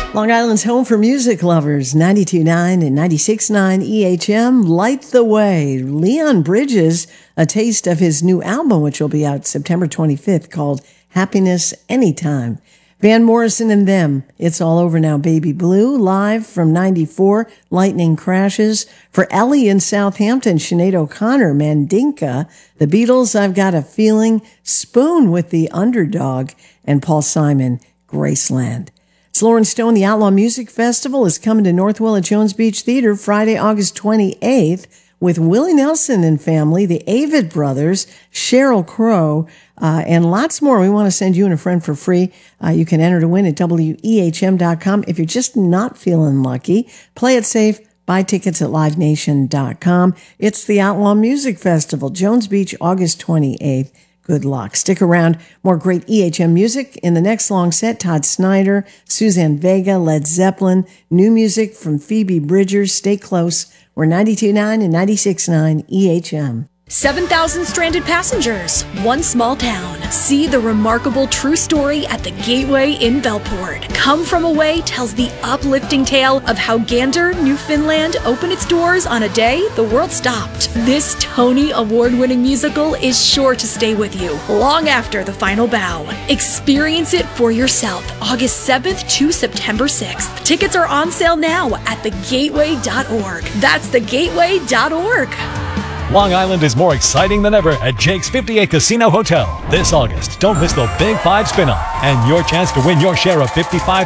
Long Island's home for music lovers, 92.9 and 96.9 EHM, Light the Way. Leon Bridges, a taste of his new album, which will be out September 25th, called Happiness Anytime. Van Morrison and Them, It's All Over Now, Baby Blue, live from 94, Lightning Crashes. For Ellie in Southampton, Sinead O'Connor, Mandinka. The Beatles, I've Got a Feeling, Spoon with the Underdog, and Paul Simon, Graceland. It's Lauren Stone. The Outlaw Music Festival is coming to Northwell at Jones Beach Theater Friday, August 28th with Willie Nelson and family, the Avid Brothers, Sheryl Crow, and lots more. We want to send you and a friend for free. You can enter to win at WEHM.com. If you're just not feeling lucky, play it safe. Buy tickets at livenation.com. It's the Outlaw Music Festival, Jones Beach, August 28th. Good luck. Stick around. More great EHM music. In the next long set, Todd Snyder, Suzanne Vega, Led Zeppelin, new music from Phoebe Bridgers. Stay close. We're 92.9 and 96.9 EHM. 7,000 stranded passengers, one small town. See the remarkable true story at the Gateway in Bellport. Come From Away tells the uplifting tale of how Gander, Newfoundland opened its doors on a day the world stopped. This Tony Award-winning musical is sure to stay with you long after the final bow. Experience it for yourself August 7th to September 6th. Tickets are on sale now at thegateway.org. That's thegateway.org. Long Island is more exciting than ever at Jake's 58 Casino Hotel. This August, don't miss the Big 5 spin-off and your chance to win your share of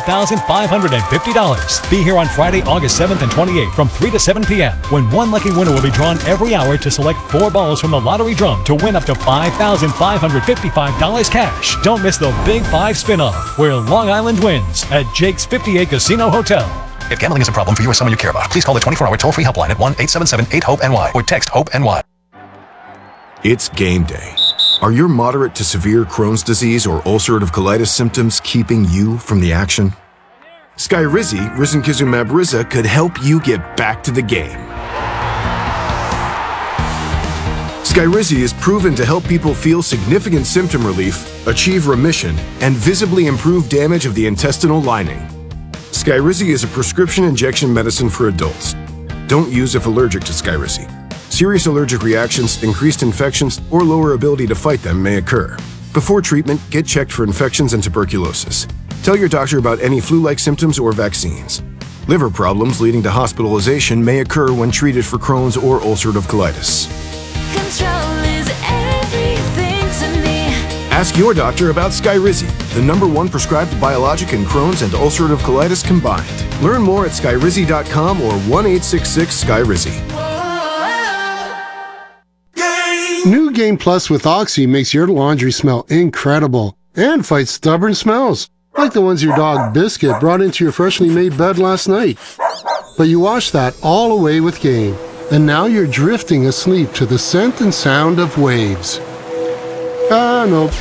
$55,550. Be here on Friday, August 7th and 28th from 3 to 7 p.m. when one lucky winner will be drawn every hour to select 4 balls from the lottery drum to win up to $5,555 cash. Don't miss the Big 5 spin-off where Long Island wins at Jake's 58 Casino Hotel. If gambling is a problem for you or someone you care about, please call the 24-hour toll-free helpline at 1-877-8-HOPE-NY or text HOPE-NY. It's game day. Are your moderate to severe Crohn's disease or ulcerative colitis symptoms keeping you from the action? Skyrizi, risankizumab Riza, could help you get back to the game. Skyrizi is proven to help people feel significant symptom relief, achieve remission, and visibly improve damage of the intestinal lining. Skyrizi is a prescription injection medicine for adults. Don't use if allergic to Skyrizi. Serious allergic reactions, increased infections, or lower ability to fight them may occur. Before treatment, get checked for infections and tuberculosis. Tell your doctor about any flu-like symptoms or vaccines. Liver problems leading to hospitalization may occur when treated for Crohn's or ulcerative colitis. Control is everything to me. Ask your doctor about Skyrizi, the #1 prescribed biologic in Crohn's and ulcerative colitis combined. Learn more at skyrizi.com or 1-866-SKYRIZI. New Game Plus with Oxy makes your laundry smell incredible and fights stubborn smells, like the ones your dog Biscuit brought into your freshly made bed last night. But you washed that all away with Game, and now you're drifting asleep to the scent and sound of waves. Ah, no.